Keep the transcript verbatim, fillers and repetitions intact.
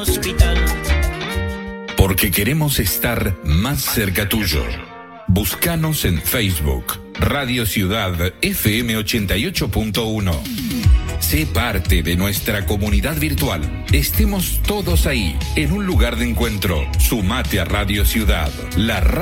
Hospital. Porque queremos estar más cerca tuyo. Búscanos en Facebook, Radio Ciudad F M ochenta y ocho punto uno. Sé parte de nuestra comunidad virtual. Estemos todos ahí, en un lugar de encuentro. Sumate a Radio Ciudad, la radio